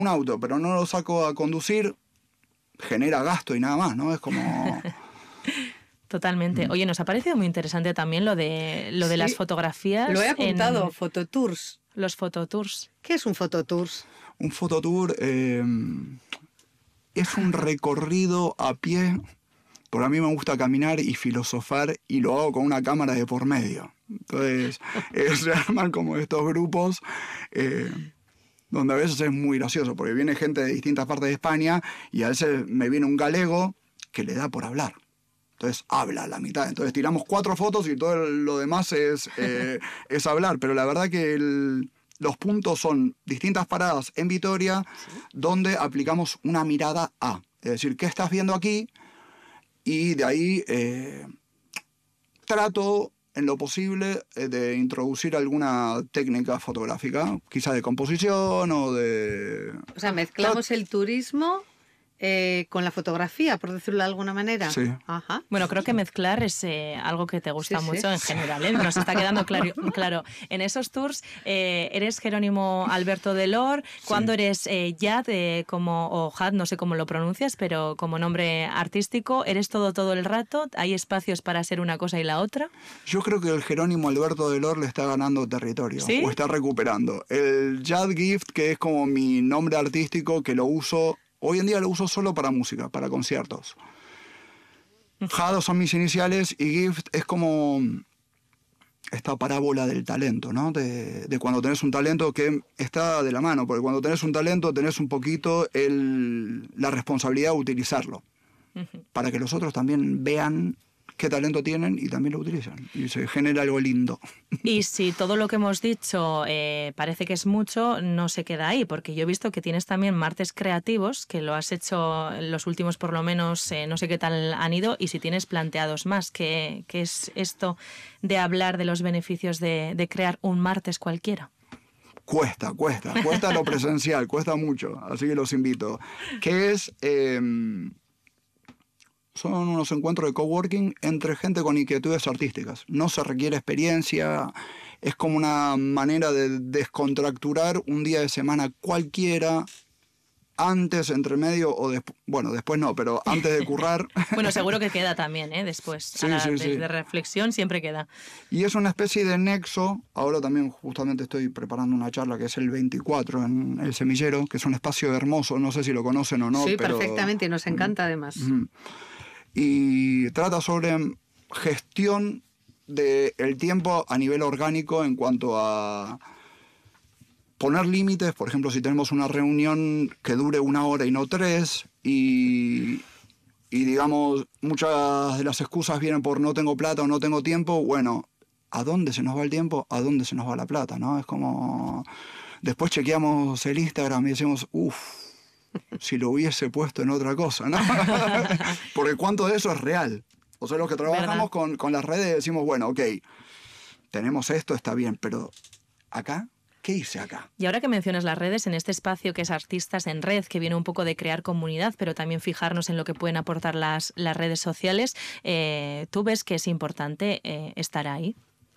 un auto, pero no lo saco a conducir, genera gasto y nada más, ¿no? Es como... Totalmente. Oye, nos ha parecido muy interesante también lo de Sí, las fotografías. Lo he apuntado, fototours. Los fototours. ¿Qué es un fototours? Un fototour es un recorrido a pie, porque a mí me gusta caminar y filosofar y lo hago con una cámara de por medio. Entonces, se arman como estos grupos donde a veces es muy gracioso, porque viene gente de distintas partes de España y a veces me viene un galego que le da por hablar. Entonces habla a la mitad. Entonces tiramos 4 fotos y todo lo demás es hablar. Pero la verdad que los puntos son distintas paradas en Vitoria, donde aplicamos una mirada a. Es decir, ¿qué estás viendo aquí? Y de ahí trato, en lo posible, de introducir alguna técnica fotográfica, quizá de composición o de... O sea, mezclamos el turismo con la fotografía, por decirlo de alguna manera. Sí. Ajá. Bueno, creo que mezclar es algo que te gusta Sí, mucho sí. en general, ¿eh? Nos está quedando claro. En esos tours eres Jerónimo Alberto Delor. ¿Cuándo eres Yad, o Had, no sé cómo lo pronuncias, pero como nombre artístico? ¿Eres todo el rato? ¿Hay espacios para ser una cosa y la otra? Yo creo que el Jerónimo Alberto Delor le está ganando territorio, ¿Sí? o está recuperando. El Yad Gift, que es como mi nombre artístico, que lo uso, hoy en día lo uso solo para música, para conciertos. Had son mis iniciales y Gift es como esta parábola del talento, ¿no? De cuando tenés un talento que está de la mano, porque cuando tenés un talento tenés un poquito la responsabilidad de utilizarlo, para que los otros también vean qué talento tienen y también lo utilizan. Y se genera algo lindo. Y si todo lo que hemos dicho parece que es mucho, no se queda ahí, porque yo he visto que tienes también martes creativos, que lo has hecho los últimos por lo menos, no sé qué tal han ido, y si tienes planteados más, ¿qué es esto de hablar de los beneficios de crear un martes cualquiera? Cuesta lo presencial, cuesta mucho, así que los invito. Que es... son unos encuentros de coworking entre gente con inquietudes artísticas. No se requiere experiencia, es como una manera de descontracturar un día de semana cualquiera, antes, entre medio o después. Bueno, después no, pero antes de currar. Bueno, seguro que queda también, ¿eh? Después, Sí, de sí. reflexión siempre queda. Y es una especie de nexo. Ahora también justamente estoy preparando una charla que es el 24 en El Semillero, que es un espacio hermoso, no sé si lo conocen o no. Sí, pero perfectamente, y nos encanta además. Y trata sobre gestión del tiempo a nivel orgánico en cuanto a poner límites. Por ejemplo, si tenemos una reunión que dure 1 hora y no 3, y digamos, muchas de las excusas vienen por no tengo plata o no tengo tiempo. Bueno, ¿a dónde se nos va el tiempo? ¿A dónde se nos va la plata? ¿No? Es como... Después chequeamos el Instagram y decimos, si lo hubiese puesto en otra cosa, ¿no? Porque cuánto de eso es real. O sea, los que trabajamos con las redes decimos, bueno, ok, tenemos esto, está bien, pero acá, ¿qué hice acá? Y ahora que mencionas las redes, en este espacio que es Artistas en Red, que viene un poco de crear comunidad, pero también fijarnos en lo que pueden aportar las redes sociales, ¿tú ves que es importante estar ahí?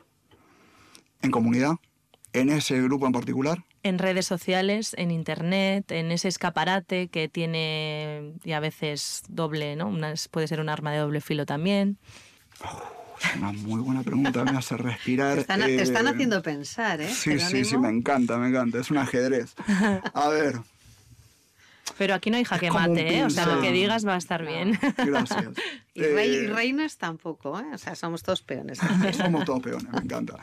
¿En comunidad? ¿En ese grupo en particular? En redes sociales, en internet, en ese escaparate que tiene y a veces doble, ¿no? Puede ser un arma de doble filo también. Es una muy buena pregunta, me hace respirar. Te están haciendo pensar, ¿eh? Sí, me encanta. Es un ajedrez. A ver. Pero aquí no hay jaque mate, ¿eh? O sea, lo que digas va a estar bien. Gracias. Y reinas tampoco, ¿eh? O sea, somos todos peones. Somos todos peones, me encanta.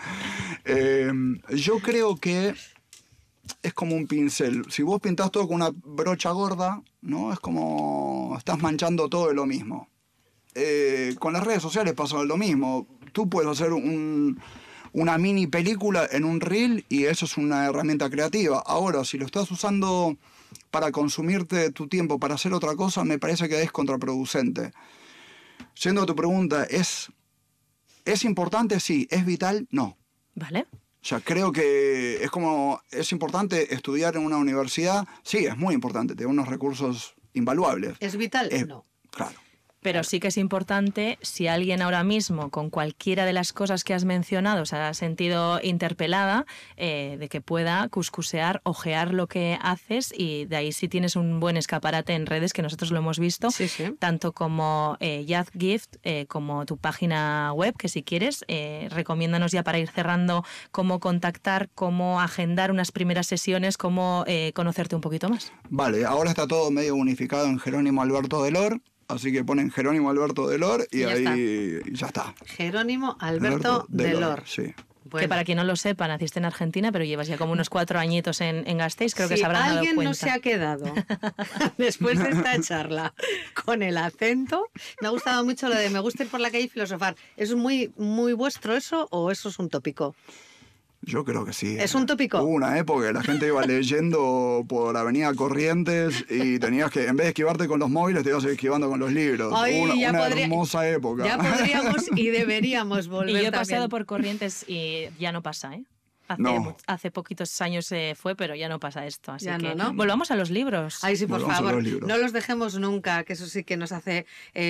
Yo creo que es como un pincel. Si vos pintás todo con una brocha gorda, ¿no? Es como estás manchando todo de lo mismo. Con las redes sociales pasa lo mismo. Tú puedes hacer una mini película en un reel y eso es una herramienta creativa. Ahora, si lo estás usando para consumirte tu tiempo para hacer otra cosa, me parece que es contraproducente. Yendo a tu pregunta, ¿es importante? Sí. ¿Es vital? No. Vale. O sea, creo que es importante estudiar en una universidad. Sí, es muy importante, tiene unos recursos invaluables. ¿Es vital? No. Claro. Pero sí que es importante, si alguien ahora mismo con cualquiera de las cosas que has mencionado se ha sentido interpelada, de que pueda cuscusear, ojear lo que haces, y de ahí sí tienes un buen escaparate en redes, que nosotros lo hemos visto, Sí, sí. tanto como Yad Gift, como tu página web, que si quieres, recomiéndanos ya para ir cerrando cómo contactar, cómo agendar unas primeras sesiones, cómo conocerte un poquito más. Vale, ahora está todo medio unificado en Jerónimo Alberto Delor, así que ponen Jerónimo Alberto Delor y Y ya ahí ya está. Jerónimo Alberto Delor. Sí. Bueno. Que para quien no lo sepa, naciste en Argentina, pero llevas ya como unos 4 añitos en Gasteiz, creo que Si se habrán dado alguien cuenta. no se ha quedado después de esta charla con el acento, me ha gustado mucho lo de me gusta ir por la calle y filosofar. ¿Es muy, muy vuestro eso o eso es un tópico? Yo creo que sí. ¿Es un tópico? Hubo una época que la gente iba leyendo por Avenida Corrientes y tenías que, en vez de esquivarte con los móviles, te ibas esquivando con los libros. Ay, Hubo una, ya una podría- hermosa época. Ya podríamos y deberíamos volver Y yo he también. pasado por Corrientes y ya no pasa, ¿eh? No. Hace poquitos años fue, pero ya no pasa esto. Así Ya que no, ¿no? volvamos a los libros. Ay, sí, por Volvamos a favor, los libros. no los dejemos nunca, que eso sí que nos hace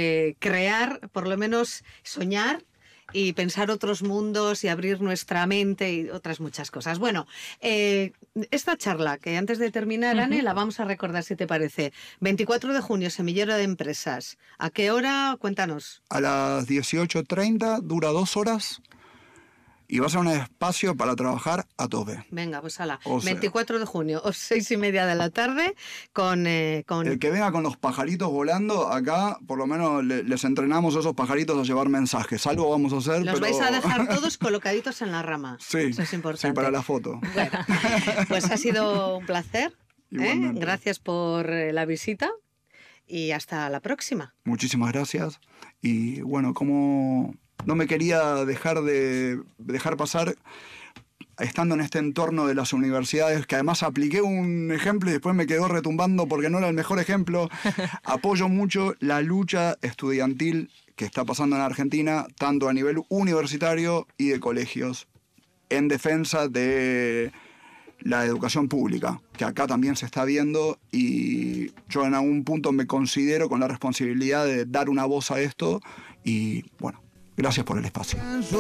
crear, por lo menos soñar y pensar otros mundos y abrir nuestra mente y otras muchas cosas. Bueno, esta charla, que antes de terminar, Anne, la vamos a recordar si te parece. 24 de junio, Semillero de Empresas. ¿A qué hora? Cuéntanos. A las 18:30, dura 2 horas y va a ser un espacio para trabajar a tope. Venga, pues ala. O sea. 24 de junio, 6:30 de la tarde, con... El que venga con los pajaritos volando, acá por lo menos les entrenamos a esos pajaritos a llevar mensajes. Algo vamos a hacer, Los pero... vais a dejar todos colocaditos en la rama. Sí, Eso es importante. sí, para la foto. Bueno, pues ha sido un placer. Igualmente. Gracias por la visita y hasta la próxima. Muchísimas gracias. Y bueno, como no me quería dejar pasar, estando en este entorno de las universidades, que además apliqué un ejemplo y después me quedó retumbando porque no era el mejor ejemplo, apoyo mucho la lucha estudiantil que está pasando en Argentina, tanto a nivel universitario y de colegios, en defensa de la educación pública, que acá también se está viendo, y yo en algún punto me considero con la responsabilidad de dar una voz a esto, y bueno, gracias por el espacio.